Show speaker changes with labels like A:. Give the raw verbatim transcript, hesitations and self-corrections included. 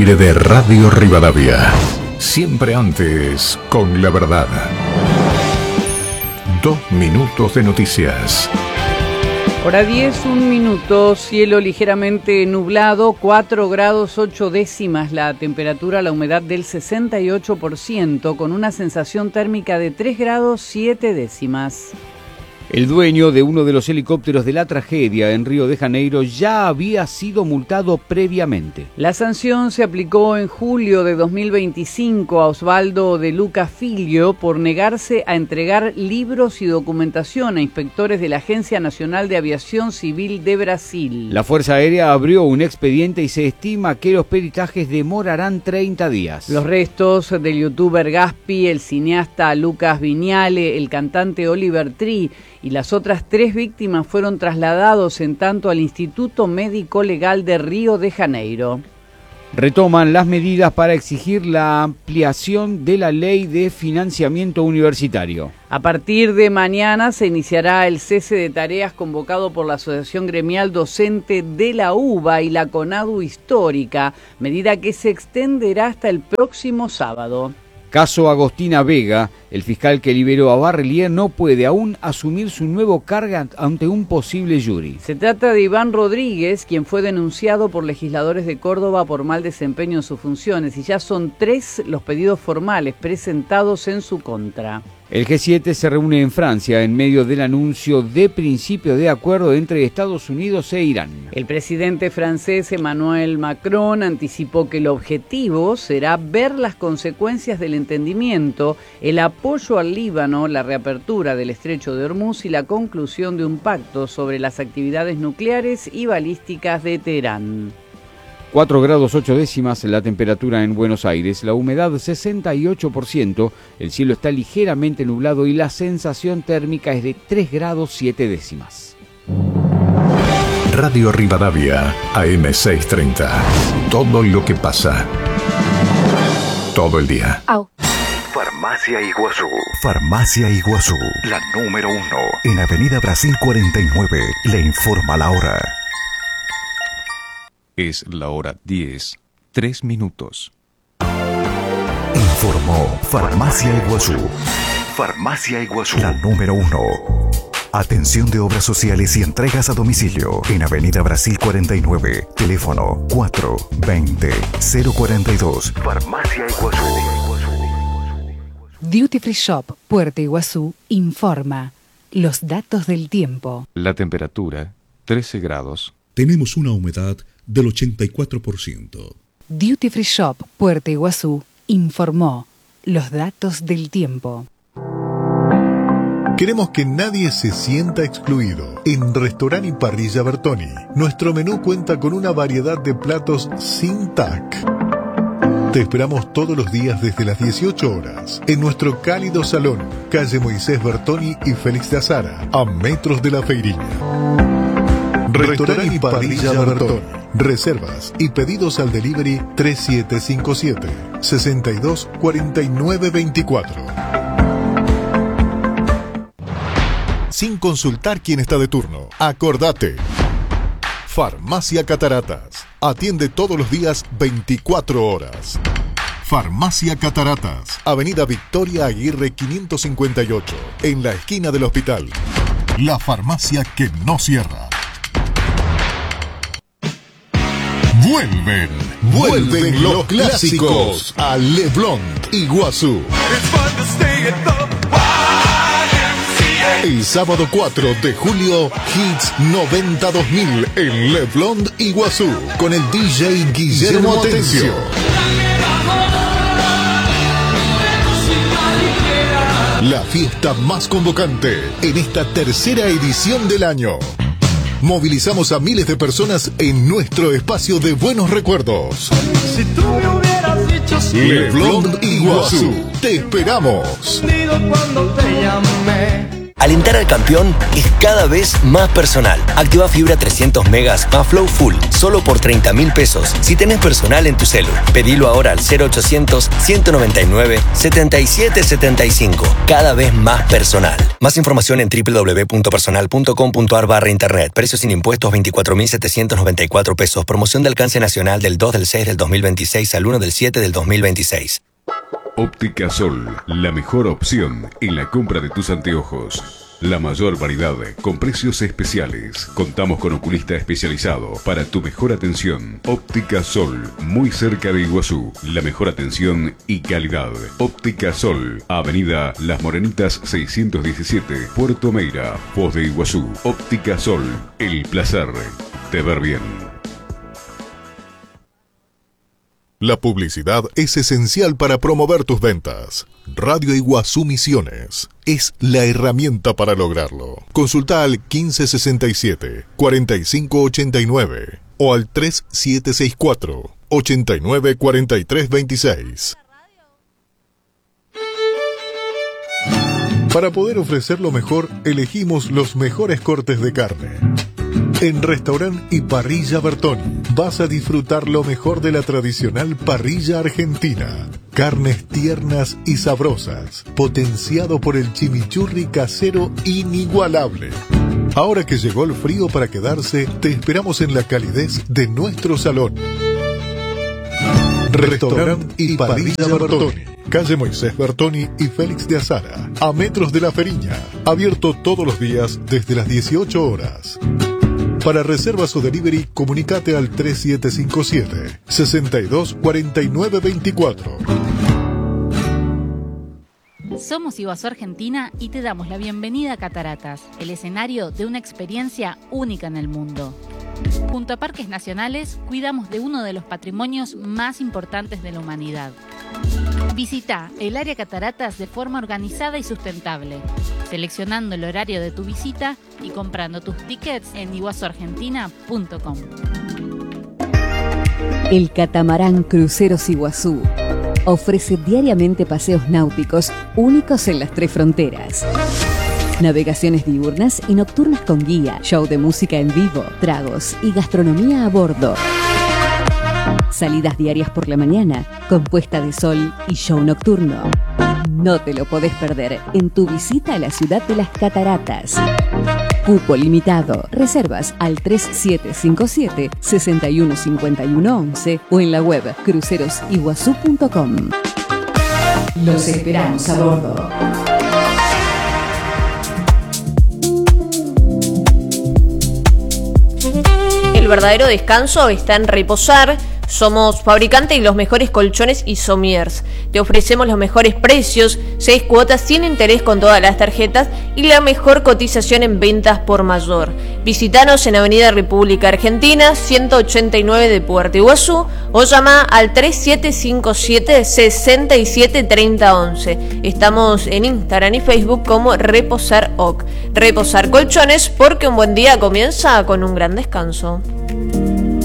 A: aire de Radio Rivadavia. Siempre antes, con la verdad. Dos minutos de noticias.
B: Hora diez, un minuto, cielo ligeramente nublado, cuatro grados ocho décimas la temperatura, la humedad del sesenta y ocho por ciento, con una sensación térmica de tres grados siete décimas.
C: El dueño de uno de los helicópteros de la tragedia en Río de Janeiro ya había sido multado previamente.
B: La sanción se aplicó en julio de dos mil veinticinco a Osvaldo de Luca Filho por negarse a entregar libros y documentación a inspectores de la Agencia Nacional de Aviación Civil de Brasil.
C: La Fuerza Aérea abrió un expediente y se estima que los peritajes demorarán treinta días.
B: Los restos del youtuber Gaspi, el cineasta Lucas Viñale, el cantante Oliver Tree y las otras tres víctimas fueron trasladados en tanto al Instituto Médico Legal de Río de Janeiro.
C: Retoman las medidas para exigir la ampliación de la ley de financiamiento universitario.
B: A partir de mañana se iniciará el cese de tareas convocado por la Asociación Gremial Docente de la UBA y la CONADU Histórica, medida que se extenderá hasta el próximo sábado.
C: Caso Agostina Vega, el fiscal que liberó a Barrelier no puede aún asumir su nuevo cargo ante un posible jury.
B: Se trata de Iván Rodríguez, quien fue denunciado por legisladores de Córdoba por mal desempeño en sus funciones, y ya son tres los pedidos formales presentados en su contra.
C: El G siete se reúne en Francia en medio del anuncio de principio de acuerdo entre Estados Unidos e Irán.
B: El presidente francés Emmanuel Macron anticipó que el objetivo será ver las consecuencias del entendimiento, el apoyo al Líbano, la reapertura del estrecho de Hormuz y la conclusión de un pacto sobre las actividades nucleares y balísticas de Teherán.
C: cuatro grados ocho décimas la temperatura en Buenos Aires, la humedad sesenta y ocho por ciento, el cielo está ligeramente nublado y la sensación térmica es de tres grados siete décimas.
A: Radio Rivadavia, A M seiscientos treinta. Todo lo que pasa. Todo el día.
D: Au.
E: Farmacia Iguazú.
D: Farmacia Iguazú,
E: La número uno.
D: en Avenida Brasil cuarenta y nueve, le informa la hora.
F: Es la hora diez, tres minutos.
D: Informó Farmacia Iguazú,
E: Farmacia Iguazú.
D: la número uno. Atención de obras sociales y entregas a domicilio en Avenida Brasil cuarenta y nueve, teléfono cuatro veinte cero cuarenta y dos.
E: Farmacia Iguazú.
G: Duty Free Shop Puerto Iguazú informa los datos del tiempo.
F: La temperatura, trece grados.
H: Tenemos una humedad del ochenta y cuatro por ciento.
G: Duty Free Shop Puerto Iguazú informó los datos del tiempo.
I: Queremos que nadie se sienta excluido. En Restaurant y Parrilla Bertoni, nuestro menú cuenta con una variedad de platos sin T A C. Te esperamos todos los días desde las dieciocho horas en nuestro cálido salón, calle Moisés Bertoni y Félix de Azara, a metros de la Feiriña. Restaurant y Parrilla Bertoni. Reservas y pedidos al delivery tres siete cinco siete, seis dos cuatro nueve dos cuatro. Sin consultar quién está de turno, acordate. Farmacia Cataratas. Atiende todos los días veinticuatro horas. Farmacia Cataratas. Avenida Victoria Aguirre quinientos cincuenta y ocho, en la esquina del hospital. La farmacia que no cierra. Vuelven, vuelven los clásicos a Le Blond Iguazú. El sábado cuatro de julio, Hits noventa dos mil en Le Blond Iguazú, con el D J Guillermo Atencio. La fiesta más convocante en esta tercera edición del año. Movilizamos a miles de personas en nuestro espacio de buenos recuerdos.
J: Si tú me hubieras dicho
I: Le Blond Iguazú, te esperamos.
J: Cuando te llamé.
K: Alentar al campeón es cada vez más personal. Activa fibra trescientos megas más Flow Full, solo por treinta mil pesos. Si tenés personal en tu celu, pedilo ahora al cero ochocientos, ciento noventa y nueve, setenta y siete setenta y cinco. Cada vez más personal. Más información en doble u doble u doble u punto personal punto com punto a r barra internet. Precios sin impuestos veinticuatro mil setecientos noventa y cuatro pesos. Promoción de alcance nacional del dos del seis del dos mil veintiséis al uno del siete del dos mil veintiséis.
L: Óptica Sol, la mejor opción en la compra de tus anteojos. La mayor variedad con precios especiales. Contamos con oculista especializado para tu mejor atención. Óptica Sol, muy cerca de Iguazú. La mejor atención y calidad. Óptica Sol, Avenida Las Morenitas seiscientos diecisiete, Puerto Meira, Foz de Iguazú. Óptica Sol, el placer de ver bien.
I: La publicidad es esencial para promover tus ventas. Radio Iguazú Misiones es la herramienta para lograrlo. Consulta al quince sesenta y siete, cuarenta y cinco ochenta y nueve o al tres siete seis cuatro, ochenta y nueve cuarenta y tres veintiséis. Para poder ofrecer lo mejor, elegimos los mejores cortes de carne. En Restaurant y Parrilla Bertoni vas a disfrutar lo mejor de la tradicional parrilla argentina. Carnes tiernas y sabrosas, potenciado por el chimichurri casero inigualable. Ahora que llegó el frío para quedarse, te esperamos en la calidez de nuestro salón. Restaurant y Parrilla Bertoni, calle Moisés Bertoni y Félix de Azara, a metros de La Feriña. Abierto todos los días desde las dieciocho horas. Para reservas o delivery, comunicate al tres siete cinco siete, seis dos cuatro nueve dos cuatro.
M: Somos Iguazú Argentina y te damos la bienvenida a Cataratas, el escenario de una experiencia única en el mundo. Junto a Parques Nacionales, cuidamos de uno de los patrimonios más importantes de la humanidad. Visita el área Cataratas de forma organizada y sustentable, seleccionando el horario de tu visita y comprando tus tickets en iguazú argentina punto com.
N: El catamarán Cruceros Iguazú ofrece diariamente paseos náuticos únicos en las tres fronteras. Navegaciones diurnas y nocturnas con guía, show de música en vivo, tragos y gastronomía a bordo. Salidas diarias por la mañana, con puesta de sol y show nocturno. No te lo podés perder en tu visita a la ciudad de las Cataratas. Cupo limitado. Reservas al tres siete cinco siete, seis uno cinco uno once o en la web cruceros iguazú punto com. Los esperamos a bordo.
O: El verdadero descanso está en reposar. Somos fabricante de los mejores colchones y somiers. Te ofrecemos los mejores precios, seis cuotas sin interés con todas las tarjetas y la mejor cotización en ventas por mayor. Visítanos en Avenida República Argentina, ciento ochenta y nueve de Puerto Iguazú o llama al tres siete cinco siete, seis siete tres cero once. Estamos en Instagram y Facebook como Reposar O C. Reposar colchones porque un buen día comienza con un gran descanso.